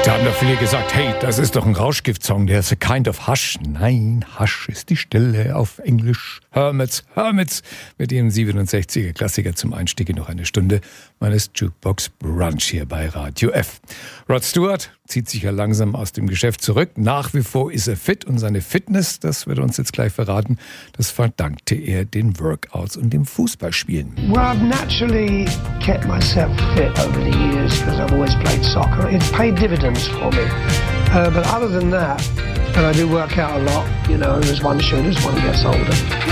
Da haben doch viele gesagt, hey, das ist doch ein Rauschgift-Song, der ist a kind of hush. Nein, Hush ist die Stille auf Englisch. Hermits mit ihrem 67er-Klassiker zum Einstieg in noch eine Stunde meines Jukebox Brunch hier bei Radio F. Rod Stewart zieht sich ja langsam aus dem Geschäft zurück. Nach wie vor ist er fit und seine Fitness, das wird er uns jetzt gleich verraten, das verdankte er den Workouts und dem Fußballspielen. Well, I've naturally kept myself fit over the years because I've always played soccer. It's paid dividends for me. But other than that, and I do work out a lot, you know, as one should as one gets older.